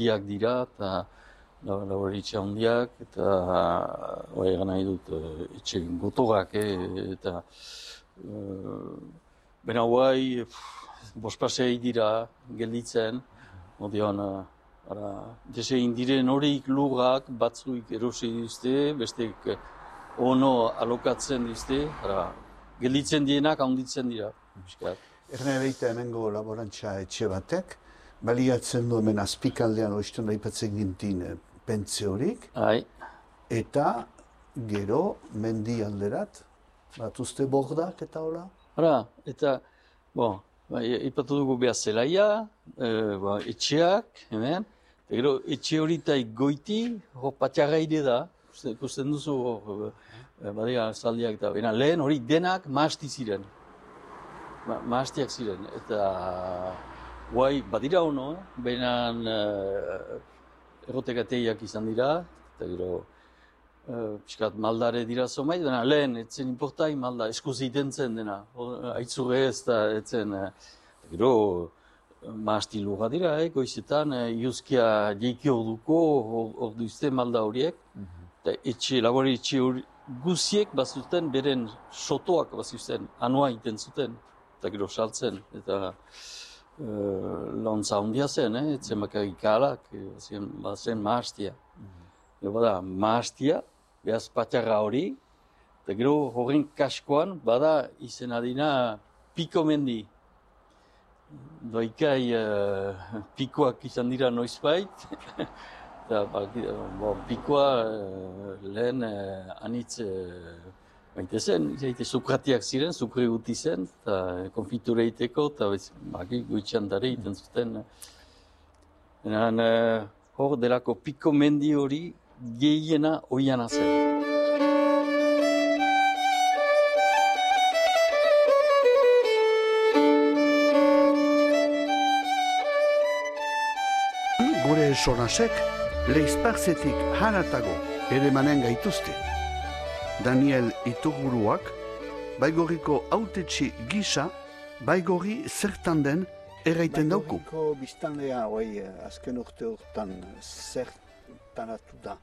Handiak dira, eta labore etxe handiak, eta egan nahi dut etxe gotorak, eta bena guai, bospasei dira gelditzen, odion, desein diren horiek lurrak batzuik erosi dizte, bestek ono alokatzen dizte, gelditzen dienak handitzen dira. Erne beita hemengo laborantza etxe batek, baliatzen du hemen azpikaldean oizten aipatzen gintin pentsiorik, eta gero mendi alderat, batuzte bordak eta hola? Eta, ipatu dugu behar zelaia, etxeak, hemen, eta gero etxe horitaik goiti, patxagaide da, ikusten duzu, badira zaldiak eta bena, lehen hori denak mahasti ziren. Mahastiak ziren, eta guai badira ono, benan errotekateiak izan dira, eta gero piskat maldare dira zomait, dena lehen etzen importai malda, eskuz iten zen dena, aitzurre ez da etzen, gero mahasti lurra dira, goizetan, iuzkia jeikio duko ordu izte malda horiek, eta etxe, labore etxe hori guziek bazuten beren sotoak bazuten, anua iten zuten, eta gero saltzen, eta launtza handia zen, etzen bakarrik alak, bazen mahastia. Gero bada mahastia, behaz patxarra hori, eta gero horren kaskoan bada izena dina piko mendi. Doikai pikoak izan dira noizbait, eta pikoa lehen anitz baite zen, sukratiak ziren, sukre guti zen, eta konfiture iteko, eta goitxandare iten zuten. Hor delako piko mendi hori gehiena oiana zen. Gure sonasek, leizparzetik hanatago ere manen gaituzte. Daniel Iturburuak, Baigorriko autetxi gisa, Baigorri zertan den erraiten dauku. Baigorriko biztanlea azken urte hortan zertanatu da.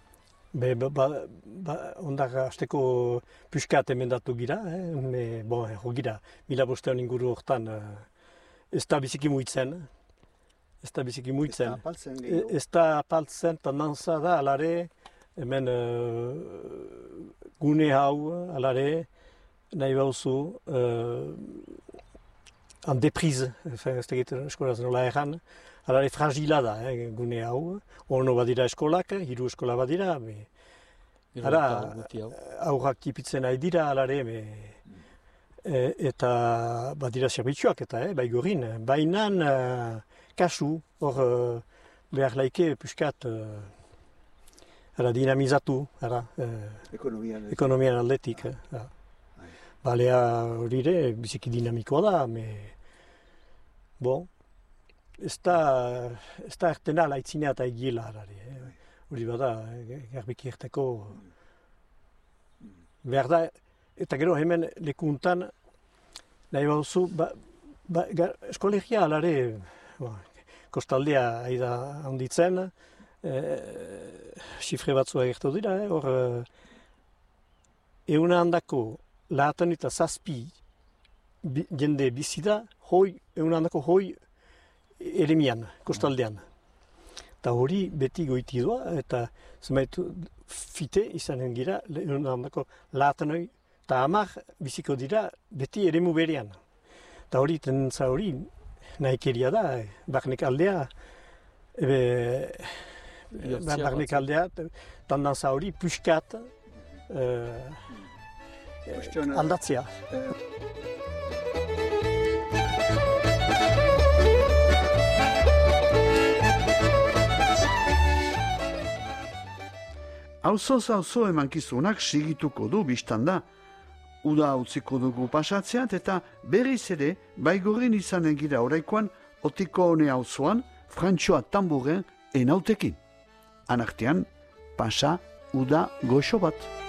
Ondak azteko puskat emendatu gira, gira, 1500 inguru hortan ez da biziki muitzen. Ez da biziki muitzen. Ez da apaltzen, tendantza da, alare, hemen gune hau, alare, nahi bauzu, en deprize, ez tegiten eskolaz nola erran, alare fragila da, gune hau. Ono badira eskolak, hiru eskola badira, aurrak tipitzen nahi dira, alare, eta badira zerbitzuak eta, Baigorrin. Bainan, kasu, hor behar laike puskat dinamizatu, ekonomian aldetik. Balea horire biziki dinamikoa da, ez da ertena laitzinea eta egiela. Hori bada, garbiki erteko behar da, eta gero hemen lekuntan nahi bauzu, eskolegia alare, kostaldea aida handitzen, xifre batzua egertu dira, hor euna handako lahatan eta zazpi jende bizida, euna handako hoi eremian, kostaldean. Eta hori beti goiti doa, eta zemaitu fite izanen gira, euna handako lahatanoi, eta hamar biziko dira beti eremu berean. Eta hori, tendentza hori, nahikeria da, barnek aldea, barnek aldea, tendentza hori puskat aldatzea. Auzo emankizunak sigituko du biztanda. Uda utziko dugu pasatzeat eta berriz ere Baigorrin izanen gira oraikoan Otiko One auzoan Frantxoa Tamburen enautekin. Anartean, pasa uda goxo bat.